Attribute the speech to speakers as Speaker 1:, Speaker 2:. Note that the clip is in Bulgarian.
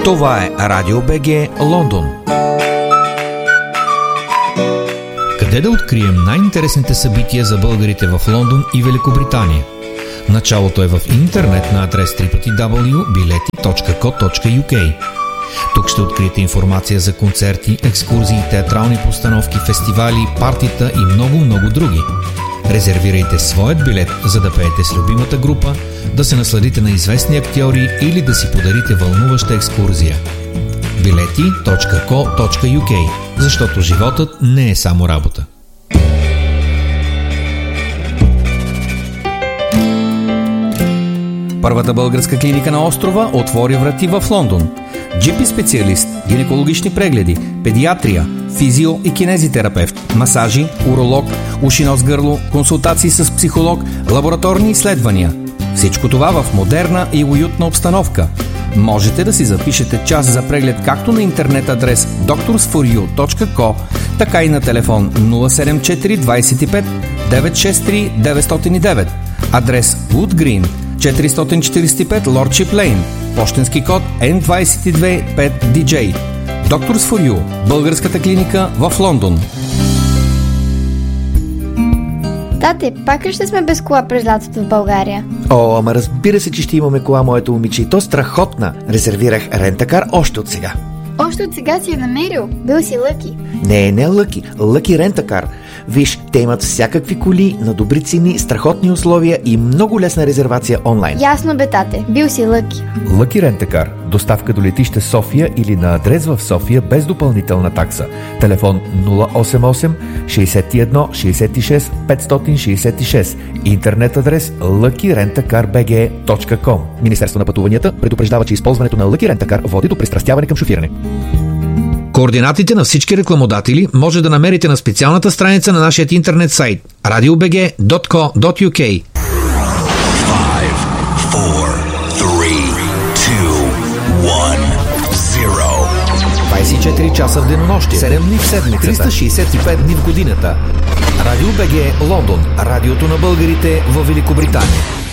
Speaker 1: Това е Радио БГ Лондон. Къде да открием най-интересните събития за българите в Лондон и Великобритания? Началото е в интернет на адрес www.bileti.co.uk. Тук ще откриете информация за концерти, екскурзии, театрални постановки, фестивали, партита и много други. Резервирайте своят билет, за да пеете с любимата група, да се насладите на известни актьори или да си подарите вълнуваща екскурзия. Bileti.co.uk, защото животът не е само работа.
Speaker 2: Първата българска клиника на острова отвори врати в Лондон. GP специалист, гинекологични прегледи, педиатрия, физио и кинезитерапевт, масажи, уролог, уши, нос, гърло, консултации с психолог, лабораторни изследвания. Всичко това в модерна и уютна обстановка. Можете да си запишете час за преглед както на интернет адрес doctorsforyou.co, така и на телефон 074 25 963 909, адрес Wood Green, 445 Lordship Lane, пощенски код N225DJ. Doctors for You, българската клиника в Лондон.
Speaker 3: Тате, пак ли ще сме без кола през лятото в България?
Speaker 4: О, ама разбира се, че ще имаме кола, моето момиче, и то страхотна. Резервирах рентакар още от сега.
Speaker 3: Още от сега си я намерил? Бил си Лъки.
Speaker 4: Не Лъки, Лъки рентакар. Виж, те имат всякакви коли на добри цени, страхотни условия и много лесна резервация онлайн.
Speaker 3: Ясно бе, тате, бил си Лъки.
Speaker 5: Лъки рентакар. Доставка до летище София или на адрес в София без допълнителна такса. Телефон 088 61 66 566. Интернет адрес luckyrentakarbg.com. Министерство на пътуванията предупреждава, че използването на Лъки рентакар води до пристрастяване към шофиране.
Speaker 1: Координатите на всички рекламодатели може да намерите на специалната страница на нашия интернет сайт radiobg.co.uk.
Speaker 2: 24 часа в денонощие, 7 дни в седмицата, 365 дни в годината. Радио БГ Лондон, радиото на българите в Великобритания.